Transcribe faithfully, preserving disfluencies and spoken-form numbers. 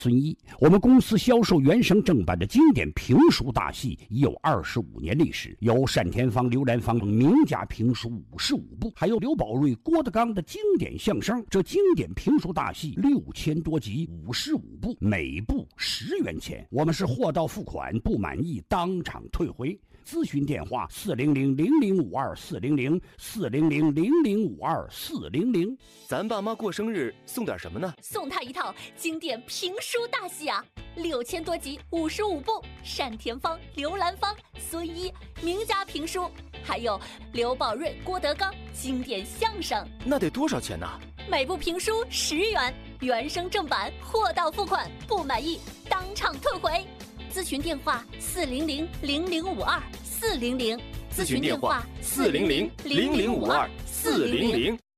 孙一，我们公司销售原声正版的经典评书大戏已有二十五年历史，有单田芳、刘兰芳等名家评书五十五部，还有刘宝瑞、郭德纲的经典相声。这经典评书大戏六千多集，五十五部，每部十元钱。我们是货到付款，不满意当场退回。咨询电话：四零零零零五二四零零四零零零零五二四零零。 咱爸妈过生日送点什么呢？ 送他一套经典评书大戏啊，六千多集，五十五部，单田芳、刘兰芳、孙一名家评书，还有刘宝瑞、郭德纲经典相声。 那得多少钱呢？ 每部评书十元，原声正版，货到付款，不满意当场退回。咨询电话：四零零零零五二四零零。 咨询电话：四零零零零五二四零零。